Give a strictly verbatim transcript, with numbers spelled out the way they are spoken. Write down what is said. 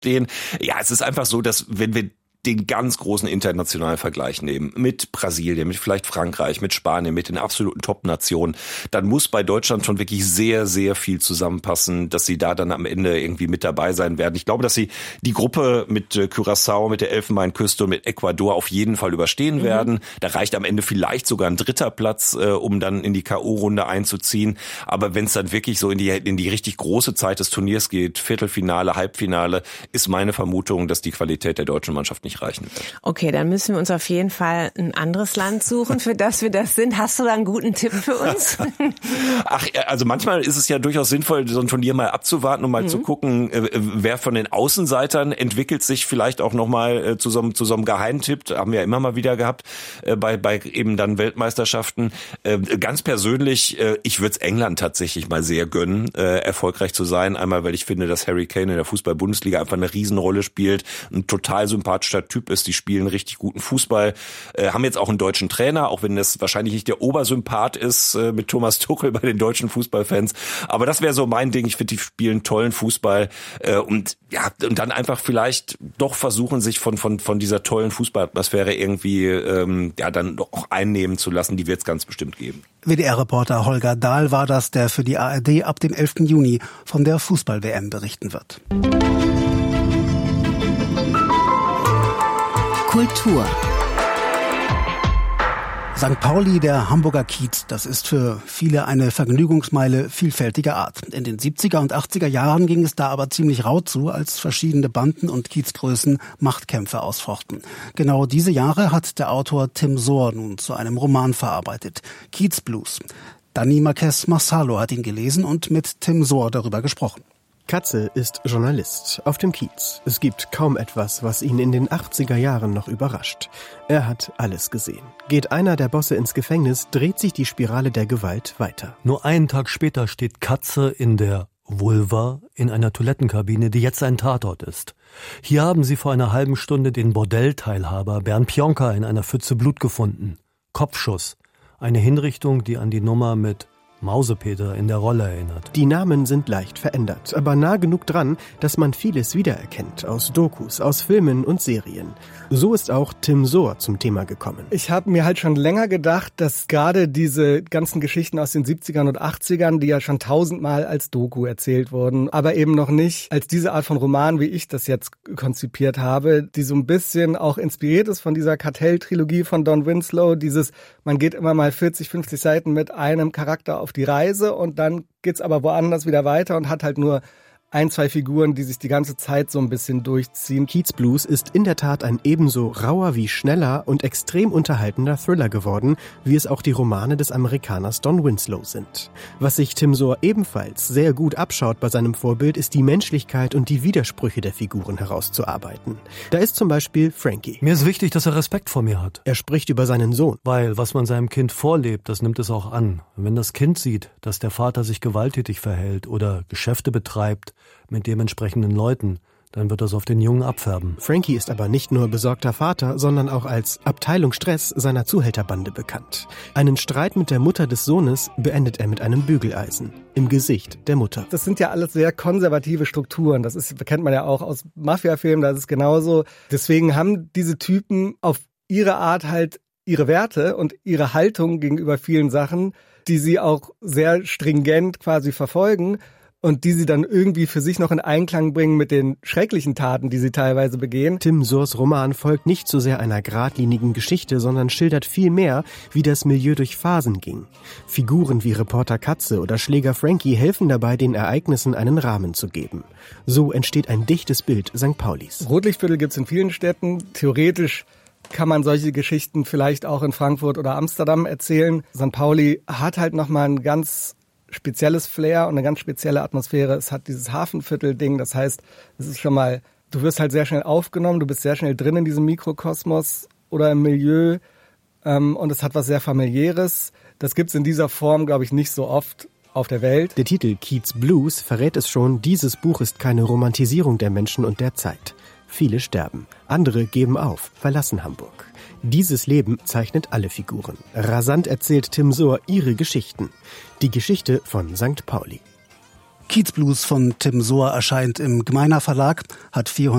stehen. Ja, es ist einfach so, dass wenn wir den ganz großen internationalen Vergleich nehmen, mit Brasilien, mit vielleicht Frankreich, mit Spanien, mit den absoluten Top-Nationen, dann muss bei Deutschland schon wirklich sehr, sehr viel zusammenpassen, dass sie da dann am Ende irgendwie mit dabei sein werden. Ich glaube, dass sie die Gruppe mit Curaçao, mit der Elfenbeinküste und mit Ecuador auf jeden Fall überstehen mhm. werden. Da reicht am Ende vielleicht sogar ein dritter Platz, äh, um dann in die K O-Runde einzuziehen. Aber wenn es dann wirklich so in die, in die richtig große Zeit des Turniers geht, Viertelfinale, Halbfinale, ist meine Vermutung, dass die Qualität der deutschen Mannschaft nicht reichen wird. Okay, dann müssen wir uns auf jeden Fall ein anderes Land suchen, für das wir das sind. Hast du da einen guten Tipp für uns? Ach, also manchmal ist es ja durchaus sinnvoll, so ein Turnier mal abzuwarten und mal mhm. zu gucken, wer von den Außenseitern entwickelt sich vielleicht auch nochmal zu so einem, zu so einem Geheimtipp. Haben wir ja immer mal wieder gehabt bei, bei eben dann Weltmeisterschaften. Ganz persönlich, ich würde es England tatsächlich mal sehr gönnen, erfolgreich zu sein. Einmal, weil ich finde, dass Harry Kane in der Fußball-Bundesliga einfach eine Riesenrolle spielt, ein total sympathischer Typ ist, die spielen richtig guten Fußball, äh, haben jetzt auch einen deutschen Trainer, auch wenn das wahrscheinlich nicht der Obersympath ist äh, mit Thomas Tuchel bei den deutschen Fußballfans, aber das wäre so mein Ding, ich finde, die spielen tollen Fußball äh, und ja, und dann einfach vielleicht doch versuchen, sich von von von dieser tollen Fußballatmosphäre irgendwie ähm, ja dann doch auch einnehmen zu lassen, die wird es ganz bestimmt geben. W D R-Reporter Holger Dahl war das, der für die A R D ab dem elften Juni von der Fußball-W M berichten wird. Kultur. Sankt Pauli, der Hamburger Kiez, das ist für viele eine Vergnügungsmeile vielfältiger Art. In den siebziger und achtziger Jahren ging es da aber ziemlich rau zu, als verschiedene Banden und Kiezgrößen Machtkämpfe ausfochten. Genau diese Jahre hat der Autor Tim Sohr nun zu einem Roman verarbeitet, Kiez Blues. Dani Marquez Marsalo hat ihn gelesen und mit Tim Sohr darüber gesprochen. Katze ist Journalist auf dem Kiez. Es gibt kaum etwas, was ihn in den achtziger Jahren noch überrascht. Er hat alles gesehen. Geht einer der Bosse ins Gefängnis, dreht sich die Spirale der Gewalt weiter. Nur einen Tag später steht Katze in der Vulva in einer Toilettenkabine, die jetzt ein Tatort ist. Hier haben sie vor einer halben Stunde den Bordellteilhaber Bernd Pionka in einer Pfütze Blut gefunden. Kopfschuss. Eine Hinrichtung, die an die Nummer mit Mausepeter in der Rolle erinnert. Die Namen sind leicht verändert, aber nah genug dran, dass man vieles wiedererkennt aus Dokus, aus Filmen und Serien. So ist auch Tim Sohr zum Thema gekommen. Ich habe mir halt schon länger gedacht, dass gerade diese ganzen Geschichten aus den siebzigern und achtzigern, die ja schon tausendmal als Doku erzählt wurden, aber eben noch nicht als diese Art von Roman, wie ich das jetzt konzipiert habe, die so ein bisschen auch inspiriert ist von dieser Kartell-Trilogie von Don Winslow, dieses, man geht immer mal vierzig, fünfzig Seiten mit einem Charakter auf die Reise und dann geht's aber woanders wieder weiter und hat halt nur ein, zwei Figuren, die sich die ganze Zeit so ein bisschen durchziehen. Kiez Blues ist in der Tat ein ebenso rauer wie schneller und extrem unterhaltender Thriller geworden, wie es auch die Romane des Amerikaners Don Winslow sind. Was sich Tim Sohr ebenfalls sehr gut abschaut bei seinem Vorbild, ist die Menschlichkeit und die Widersprüche der Figuren herauszuarbeiten. Da ist zum Beispiel Frankie. Mir ist wichtig, dass er Respekt vor mir hat. Er spricht über seinen Sohn. Weil, was man seinem Kind vorlebt, das nimmt es auch an. Wenn das Kind sieht, dass der Vater sich gewalttätig verhält oder Geschäfte betreibt, mit dementsprechenden Leuten, dann wird das auf den Jungen abfärben. Frankie ist aber nicht nur besorgter Vater, sondern auch als Abteilung Stress seiner Zuhälterbande bekannt. Einen Streit mit der Mutter des Sohnes beendet er mit einem Bügeleisen im Gesicht der Mutter. Das sind ja alles sehr konservative Strukturen. Das ist, kennt man ja auch aus Mafia-Filmen, das ist genauso. Deswegen haben diese Typen auf ihre Art halt ihre Werte und ihre Haltung gegenüber vielen Sachen, die sie auch sehr stringent quasi verfolgen. Und die sie dann irgendwie für sich noch in Einklang bringen mit den schrecklichen Taten, die sie teilweise begehen. Tim Sohrs Roman folgt nicht so sehr einer geradlinigen Geschichte, sondern schildert vielmehr, wie das Milieu durch Phasen ging. Figuren wie Reporter Katze oder Schläger Frankie helfen dabei, den Ereignissen einen Rahmen zu geben. So entsteht ein dichtes Bild Sankt Paulis. Rotlichtviertel gibt's in vielen Städten. Theoretisch kann man solche Geschichten vielleicht auch in Frankfurt oder Amsterdam erzählen. Sankt Pauli hat halt nochmal ein ganz spezielles Flair und eine ganz spezielle Atmosphäre. Es hat dieses Hafenviertel-Ding, das heißt, es ist schon mal, du wirst halt sehr schnell aufgenommen, du bist sehr schnell drin in diesem Mikrokosmos oder im Milieu ähm, und es hat was sehr Familiäres. Das gibt's in dieser Form, glaube ich, nicht so oft auf der Welt. Der Titel Kiez Blues verrät es schon, dieses Buch ist keine Romantisierung der Menschen und der Zeit. Viele sterben, andere geben auf, verlassen Hamburg. Dieses Leben zeichnet alle Figuren. Rasant erzählt Tim Sohr ihre Geschichten. Die Geschichte von Sankt Pauli. Kiezblues von Tim Sohr erscheint im Gmeiner Verlag, hat vierhundert